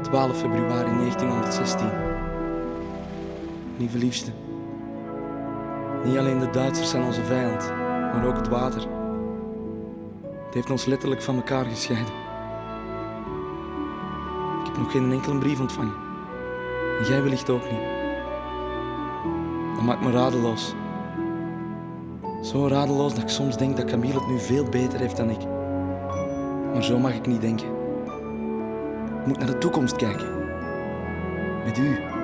12 februari 1916. Lieve liefste, niet alleen de Duitsers zijn onze vijand, maar ook het water. Het heeft ons letterlijk van elkaar gescheiden. Ik heb nog geen enkele brief ontvangen. En jij wellicht ook niet. Dat maakt me radeloos. Zo radeloos dat ik soms denk dat Camille het nu veel beter heeft dan ik. Maar zo mag ik niet denken. Ik moet naar de toekomst kijken. Met u.